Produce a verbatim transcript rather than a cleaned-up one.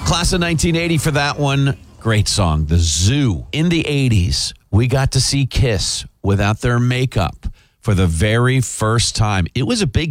Class of nineteen eighty for that one. Great song, The Zoo. In the eighties, we got to see Kiss without their makeup for the very first time. It was a big